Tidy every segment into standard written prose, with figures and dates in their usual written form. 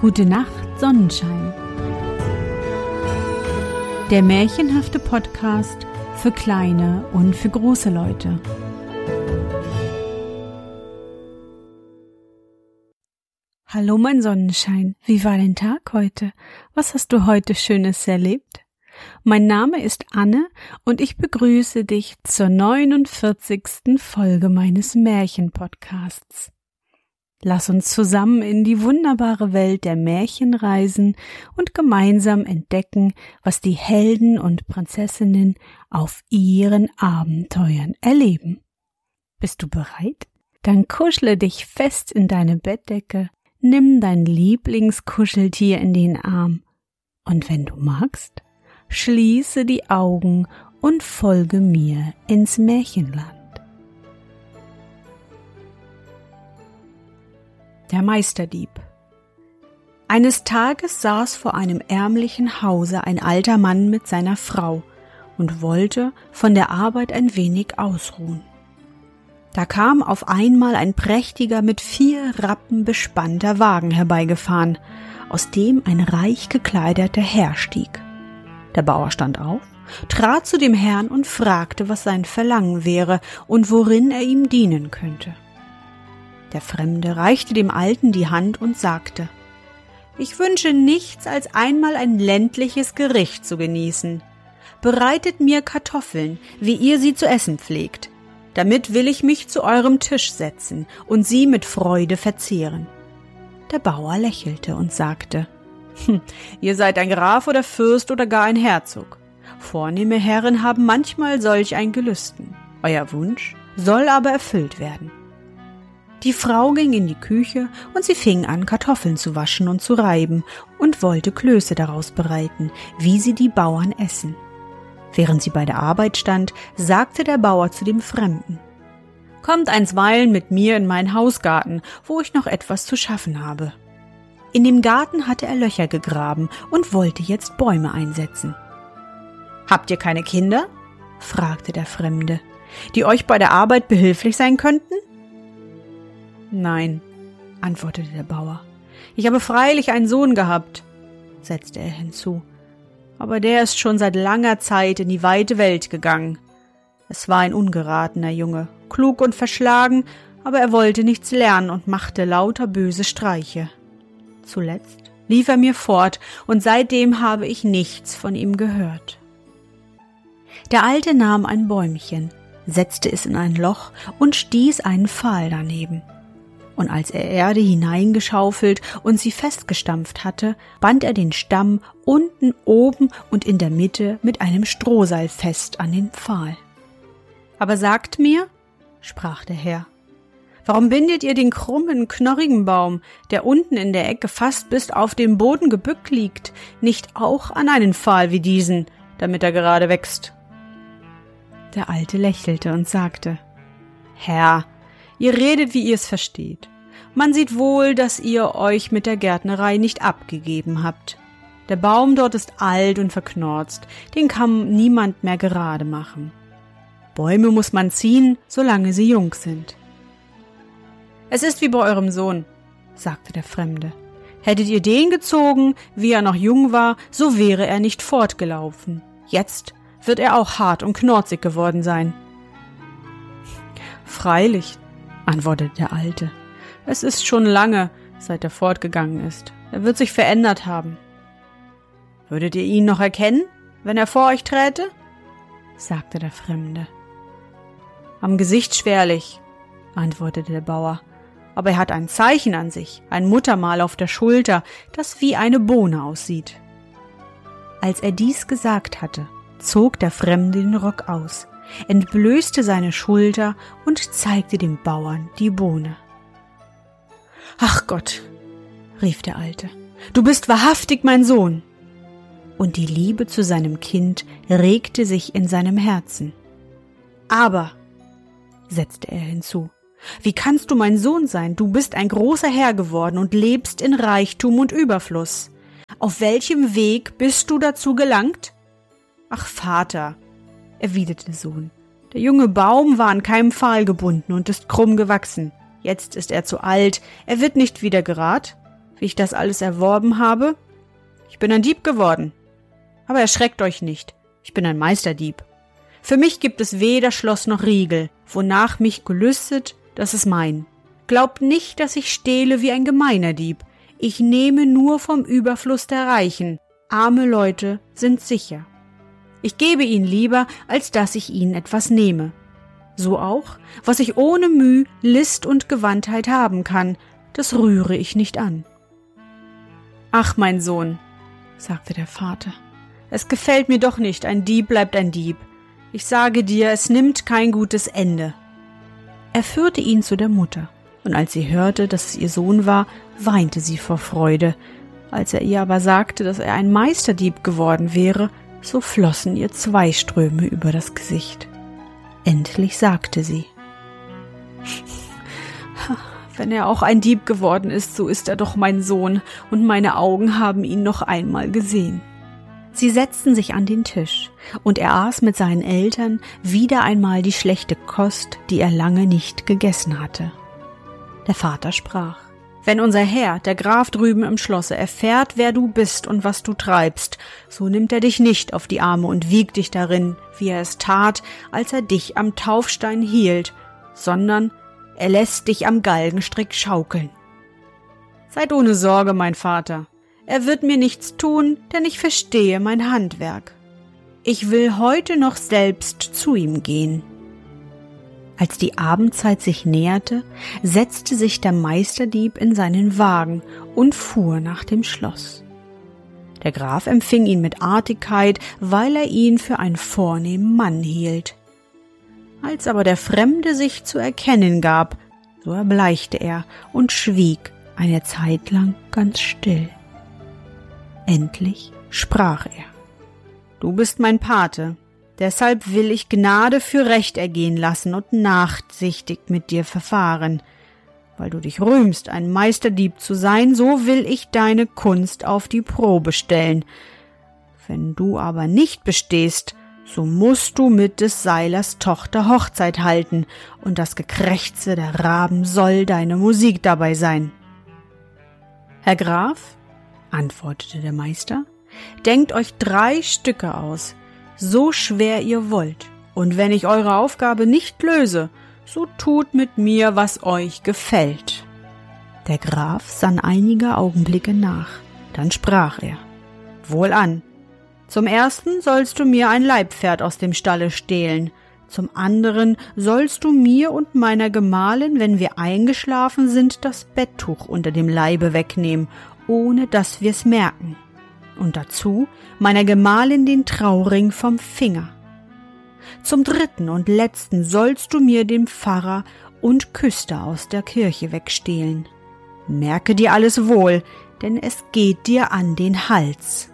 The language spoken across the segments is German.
Gute Nacht, Sonnenschein. Der märchenhafte Podcast für kleine und für große Leute. Hallo mein Sonnenschein, wie war dein Tag heute? Was hast du heute Schönes erlebt? Mein Name ist Anne und ich begrüße dich zur 49. Folge meines Märchenpodcasts. Lass uns zusammen in die wunderbare Welt der Märchen reisen und gemeinsam entdecken, was die Helden und Prinzessinnen auf ihren Abenteuern erleben. Bist du bereit? Dann kuschle dich fest in deine Bettdecke, nimm dein Lieblingskuscheltier in den Arm und wenn du magst, schließe die Augen und folge mir ins Märchenland. Der Meisterdieb. Eines Tages saß vor einem ärmlichen Hause ein alter Mann mit seiner Frau und wollte von der Arbeit ein wenig ausruhen. Da kam auf einmal ein prächtiger, mit 4 Rappen bespannter Wagen herbeigefahren, aus dem ein reich gekleideter Herr stieg. Der Bauer stand auf, trat zu dem Herrn und fragte, was sein Verlangen wäre und worin er ihm dienen könnte. Der Fremde reichte dem Alten die Hand und sagte: »Ich wünsche nichts, als einmal ein ländliches Gericht zu genießen. Bereitet mir Kartoffeln, wie ihr sie zu essen pflegt. Damit will ich mich zu eurem Tisch setzen und sie mit Freude verzehren.« Der Bauer lächelte und sagte: »Ihr seid ein Graf oder Fürst oder gar ein Herzog. Vornehme Herren haben manchmal solch ein Gelüsten. Euer Wunsch soll aber erfüllt werden.« Die Frau ging in die Küche und sie fing an, Kartoffeln zu waschen und zu reiben und wollte Klöße daraus bereiten, wie sie die Bauern essen. Während sie bei der Arbeit stand, sagte der Bauer zu dem Fremden: »Kommt einstweilen mit mir in meinen Hausgarten, wo ich noch etwas zu schaffen habe.« In dem Garten hatte er Löcher gegraben und wollte jetzt Bäume einsetzen. »Habt ihr keine Kinder?« fragte der Fremde, »die euch bei der Arbeit behilflich sein könnten?« »Nein«, antwortete der Bauer. »Ich habe freilich einen Sohn gehabt«, setzte er hinzu, »aber der ist schon seit langer Zeit in die weite Welt gegangen. Es war ein ungeratener Junge, klug und verschlagen, aber er wollte nichts lernen und machte lauter böse Streiche. Zuletzt lief er mir fort, und seitdem habe ich nichts von ihm gehört.« Der Alte nahm ein Bäumchen, setzte es in ein Loch und stieß einen Pfahl daneben. Und als er Erde hineingeschaufelt und sie festgestampft hatte, band er den Stamm unten, oben und in der Mitte mit einem Strohseil fest an den Pfahl. »Aber sagt mir«, sprach der Herr, »warum bindet ihr den krummen, knorrigen Baum, der unten in der Ecke fast bis auf den Boden gebückt liegt, nicht auch an einen Pfahl wie diesen, damit er gerade wächst?« Der Alte lächelte und sagte: »Herr, ihr redet, wie ihr es versteht. Man sieht wohl, dass ihr euch mit der Gärtnerei nicht abgegeben habt. Der Baum dort ist alt und verknorzt, den kann niemand mehr gerade machen. Bäume muss man ziehen, solange sie jung sind.« »Es ist wie bei eurem Sohn«, sagte der Fremde. »Hättet ihr den gezogen, wie er noch jung war, so wäre er nicht fortgelaufen. Jetzt wird er auch hart und knorzig geworden sein.« »Freilich«, antwortete der Alte, »es ist schon lange, seit er fortgegangen ist. Er wird sich verändert haben.« »Würdet ihr ihn noch erkennen, wenn er vor euch träte?« sagte der Fremde. »Am Gesicht schwerlich«, antwortete der Bauer, »aber er hat ein Zeichen an sich, ein Muttermal auf der Schulter, das wie eine Bohne aussieht.« Als er dies gesagt hatte, zog der Fremde den Rock aus, entblößte seine Schulter und zeigte dem Bauern die Bohne. »Ach Gott«, rief der Alte, »du bist wahrhaftig mein Sohn!« Und die Liebe zu seinem Kind regte sich in seinem Herzen. »Aber«, setzte er hinzu, »wie kannst du mein Sohn sein? Du bist ein großer Herr geworden und lebst in Reichtum und Überfluss. Auf welchem Weg bist du dazu gelangt?« »Ach, Vater«, erwiderte der Sohn, »der junge Baum war an keinem Pfahl gebunden und ist krumm gewachsen. Jetzt ist er zu alt, er wird nicht wieder gerad. wie ich das alles erworben habe? Ich bin ein Dieb geworden. Aber erschreckt euch nicht, ich bin ein Meisterdieb. Für mich gibt es weder Schloss noch Riegel, wonach mich gelüstet, das ist mein. Glaubt nicht, dass ich stehle wie ein gemeiner Dieb. Ich nehme nur vom Überfluss der Reichen. Arme Leute sind sicher. Ich gebe ihnen lieber, als dass ich ihnen etwas nehme. So auch, was ich ohne Mühe, List und Gewandtheit haben kann, das rühre ich nicht an. »Ach, mein Sohn«, sagte der Vater, »es gefällt mir doch nicht, ein Dieb bleibt ein Dieb. Ich sage dir, es nimmt kein gutes Ende.« Er führte ihn zu der Mutter, und als sie hörte, dass es ihr Sohn war, weinte sie vor Freude. Als er ihr aber sagte, dass er ein Meisterdieb geworden wäre, so flossen ihr 2 Ströme über das Gesicht. Endlich sagte sie: »Wenn er auch ein Dieb geworden ist, so ist er doch mein Sohn, und meine Augen haben ihn noch einmal gesehen.« Sie setzten sich an den Tisch, und er aß mit seinen Eltern wieder einmal die schlechte Kost, die er lange nicht gegessen hatte. Der Vater sprach: »Wenn unser Herr, der Graf drüben im Schlosse, erfährt, wer du bist und was du treibst, so nimmt er dich nicht auf die Arme und wiegt dich darin, wie er es tat, als er dich am Taufstein hielt, sondern er lässt dich am Galgenstrick schaukeln. Seid ohne Sorge, mein Vater, er wird mir nichts tun, denn ich verstehe mein Handwerk. Ich will heute noch selbst zu ihm gehen.« Als die Abendzeit sich näherte, setzte sich der Meisterdieb in seinen Wagen und fuhr nach dem Schloss. Der Graf empfing ihn mit Artigkeit, weil er ihn für einen vornehmen Mann hielt. Als aber der Fremde sich zu erkennen gab, so erbleichte er und schwieg eine Zeit lang ganz still. Endlich sprach er: »Du bist mein Pate, deshalb will ich Gnade für Recht ergehen lassen und nachsichtig mit dir verfahren. Weil du dich rühmst, ein Meisterdieb zu sein, so will ich deine Kunst auf die Probe stellen. Wenn du aber nicht bestehst, so musst du mit des Seilers Tochter Hochzeit halten, und das Gekrächze der Raben soll deine Musik dabei sein.« »Herr Graf«, antwortete der Meister, »denkt euch 3 Stücke aus, so schwer ihr wollt, und wenn ich eure Aufgabe nicht löse, so tut mit mir, was euch gefällt.« Der Graf sann einige Augenblicke nach, dann sprach er: »Wohlan, zum ersten sollst du mir ein Leibpferd aus dem Stalle stehlen, zum anderen sollst du mir und meiner Gemahlin, wenn wir eingeschlafen sind, das Betttuch unter dem Leibe wegnehmen, ohne dass wir's merken, und dazu meiner Gemahlin den Trauring vom Finger. Zum dritten und letzten sollst du mir den Pfarrer und Küster aus der Kirche wegstehlen. Merke dir alles wohl, denn es geht dir an den Hals.«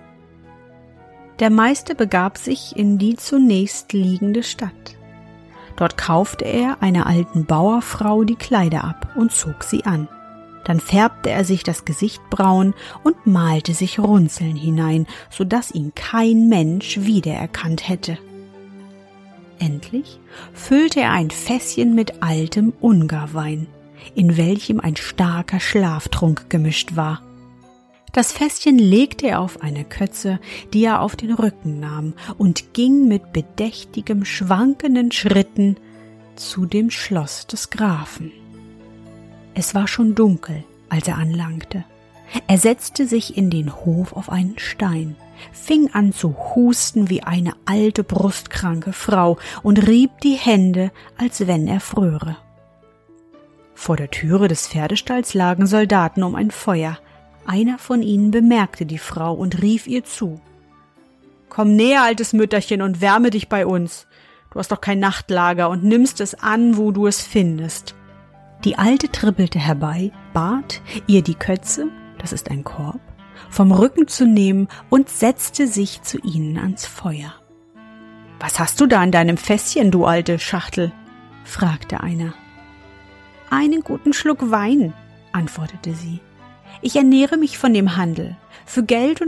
Der Meister begab sich in die zunächst liegende Stadt. Dort kaufte er einer alten Bauerfrau die Kleider ab und zog sie an. Dann färbte er sich das Gesicht braun und malte sich Runzeln hinein, so dass ihn kein Mensch wiedererkannt hätte. Endlich füllte er ein Fässchen mit altem Ungarwein, in welchem ein starker Schlaftrunk gemischt war. Das Fässchen legte er auf eine Kötze, die er auf den Rücken nahm, und ging mit bedächtigem, schwankenden Schritten zu dem Schloss des Grafen. Es war schon dunkel, als er anlangte. Er setzte sich in den Hof auf einen Stein, fing an zu husten wie eine alte, brustkranke Frau und rieb die Hände, als wenn er fröre. Vor der Türe des Pferdestalls lagen Soldaten um ein Feuer. Einer von ihnen bemerkte die Frau und rief ihr zu: »Komm näher, altes Mütterchen, und wärme dich bei uns. Du hast doch kein Nachtlager und nimmst es an, wo du es findest.« Die Alte trippelte herbei, bat, ihr die Kötze, das ist ein Korb, vom Rücken zu nehmen und setzte sich zu ihnen ans Feuer. »Was hast du da in deinem Fässchen, du alte Schachtel?« fragte einer. »Einen guten Schluck Wein«, antwortete sie. »Ich ernähre mich von dem Handel. Für Geld und